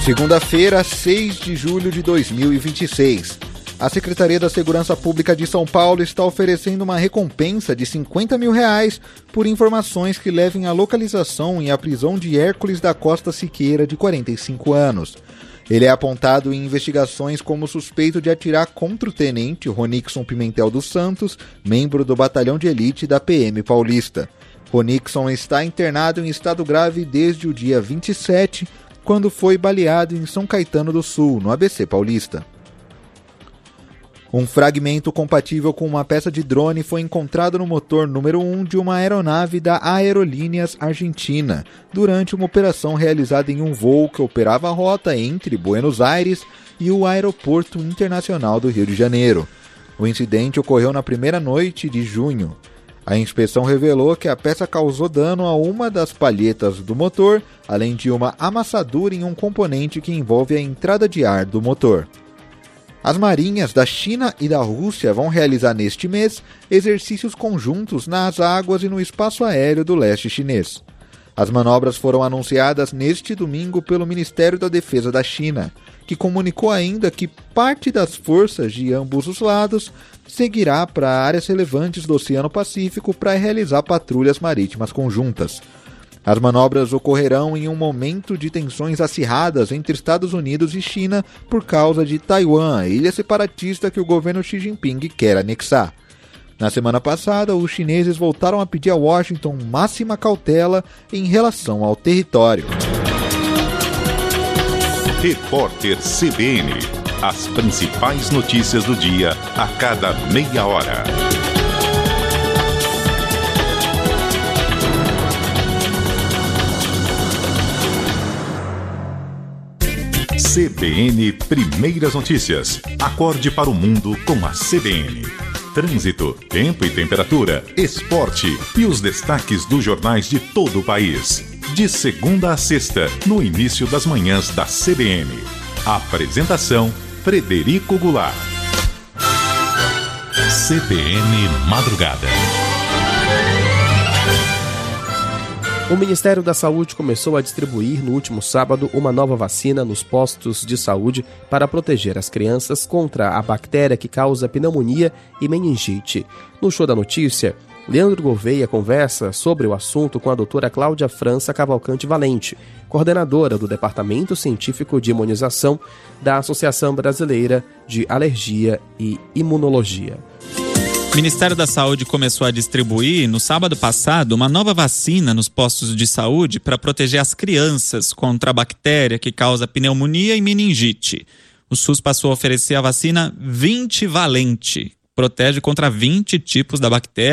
Segunda-feira, 6 de julho de 2026. A Secretaria da Segurança Pública de São Paulo está oferecendo uma recompensa de R$50 mil por informações que levem à localização e à prisão de Hércules da Costa Siqueira, de 45 anos. Ele é apontado em investigações como suspeito de atirar contra o tenente Ronixon Pimentel dos Santos, membro do batalhão de elite da PM paulista. Ronixon está internado em estado grave desde o dia 27, quando foi baleado em São Caetano do Sul, no ABC paulista. Um fragmento compatível com uma peça de drone foi encontrado no motor número 1 de uma aeronave da Aerolíneas Argentina, durante uma operação realizada em um voo que operava a rota entre Buenos Aires e o Aeroporto Internacional do Rio de Janeiro. O incidente ocorreu na primeira noite de junho. A inspeção revelou que a peça causou dano a uma das palhetas do motor, além de uma amassadura em um componente que envolve a entrada de ar do motor. As marinhas da China e da Rússia vão realizar neste mês exercícios conjuntos nas águas e no espaço aéreo do leste chinês. As manobras foram anunciadas neste domingo pelo Ministério da Defesa da China, que comunicou ainda que parte das forças de ambos os lados seguirá para áreas relevantes do Oceano Pacífico para realizar patrulhas marítimas conjuntas. As manobras ocorrerão em um momento de tensões acirradas entre Estados Unidos e China por causa de Taiwan, a ilha separatista que o governo Xi Jinping quer anexar. Na semana passada, os chineses voltaram a pedir a Washington máxima cautela em relação ao território. Repórter CBN. As principais notícias do dia a cada meia hora. CBN Primeiras Notícias. Acorde para o mundo com a CBN. Trânsito, tempo e temperatura, esporte e os destaques dos jornais de todo o país. De segunda a sexta, no início das manhãs da CBN. Apresentação, Frederico Goulart. CBN Madrugada. O Ministério da Saúde começou a distribuir no último sábado uma nova vacina nos postos de saúde para proteger as crianças contra a bactéria que causa pneumonia e meningite. No Show da Notícia, Leandro Gouveia conversa sobre o assunto com a doutora Cláudia França Cavalcante Valente, coordenadora do Departamento Científico de Imunização da Associação Brasileira de Alergia e Imunologia. O Ministério da Saúde começou a distribuir, no sábado passado, uma nova vacina nos postos de saúde para proteger as crianças contra a bactéria que causa pneumonia e meningite. O SUS passou a oferecer a vacina 20 Valente, protege contra 20 tipos da bactéria